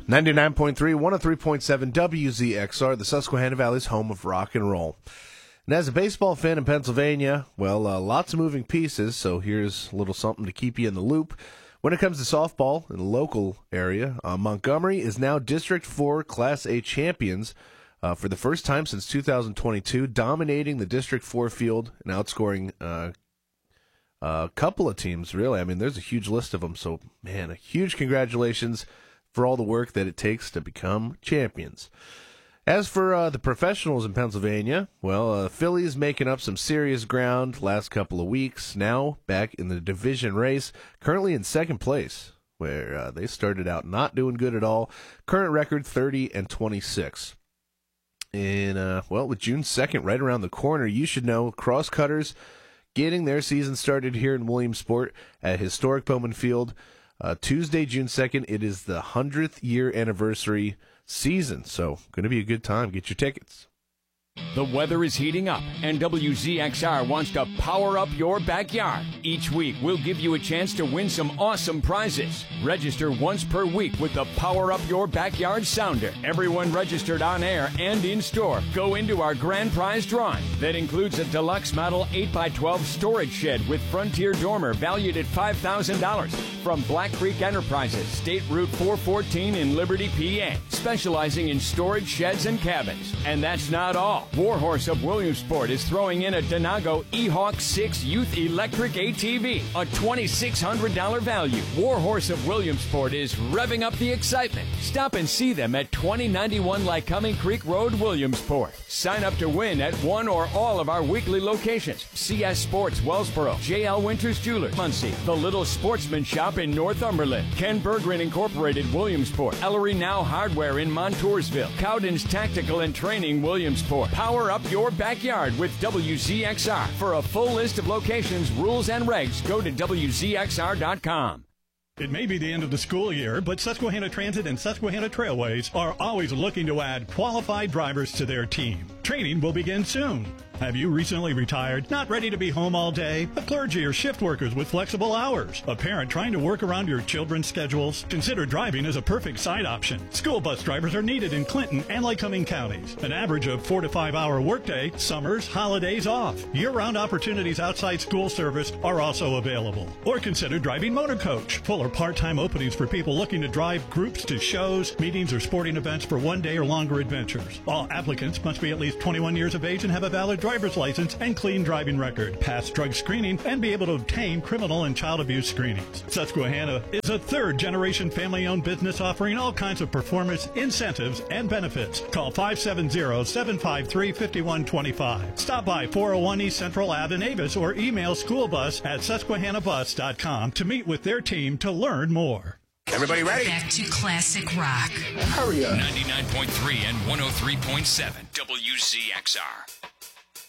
99.3, 103.7 WZXR, the Susquehanna Valley's home of rock and roll. And as a baseball fan in Pennsylvania, well, lots of moving pieces, so here's a little something to keep you in the loop. When it comes to softball in the local area, Montgomery is now District 4 Class A champions for the first time since 2022, dominating the District 4 field and outscoring a couple of teams, really. I mean, there's a huge list of them, so, man, a huge congratulations for all the work that it takes to become champions. As for the professionals in Pennsylvania, well, Phillies making up some serious ground last couple of weeks, now back in the division race, currently in second place, where they started out not doing good at all. Current record 30-26. And, well, with June 2nd right around the corner, you should know Crosscutters getting their season started here in Williamsport at historic Bowman Field. Tuesday, June 2nd, it is the 100th year anniversary season, so going to be a good time. Get your tickets. The weather is heating up, and WZXR wants to power up your backyard. Each week, we'll give you a chance to win some awesome prizes. Register once per week with the Power Up Your Backyard Sounder. Everyone registered on air and in store go into our grand prize drawing. That includes a deluxe model 8x12 storage shed with Frontier dormer valued at $5,000 from Black Creek Enterprises, State Route 414 in Liberty, PA, specializing in storage sheds and cabins. And that's not all. Warhorse of Williamsport is throwing in a Denago eHawk 6 Youth Electric ATV, a $2,600 value. Warhorse of Williamsport is revving up the excitement. Stop and see them at 2091 Lycoming Creek Road, Williamsport. Sign up to win at one or all of our weekly locations. CS Sports, Wellsboro, J.L. Winters Jewelers, Muncie, The Little Sportsman Shop in Northumberland, Ken Berggren Incorporated, Williamsport, Ellery Now Hardware in Montoursville, Cowden's Tactical and Training, Williamsport. Power up your backyard with WZXR. For a full list of locations, rules, and regs, go to WZXR.com. It may be the end of the school year, but Susquehanna Transit and Susquehanna Trailways are always looking to add qualified drivers to their team. Training will begin soon. Have you recently retired, not ready to be home all day? A clergy or shift workers with flexible hours? A parent trying to work around your children's schedules? Consider driving as a perfect side option. School bus drivers are needed in Clinton and Lycoming counties. An average of 4 to 5 hour workday, summers, holidays off. Year-round opportunities outside school service are also available. Or consider driving motor coach. Full or part-time openings for people looking to drive groups to shows, meetings, or sporting events for one-day or longer adventures. All applicants must be at least 21 years of age and have a valid driver's license and clean driving record, pass drug screening, and be able to obtain criminal and child abuse screenings. Susquehanna is a third-generation family-owned business offering all kinds of performance, incentives, and benefits. Call 570-753-5125. Stop by 401 East Central Ave in Avis or email schoolbus@susquehannabus.com to meet with their team to learn more. Everybody ready? Back to classic rock. Hurry up. 99.3 and 103.7 WZXR.